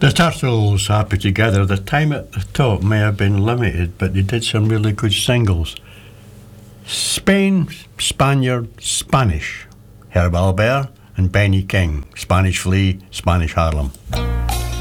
The Turtles are put together. The time at the top may have been limited, but they did some really good singles. Spain, Spaniard, Spanish. Herb Albert and Benny King. Spanish Flea, Spanish Harlem.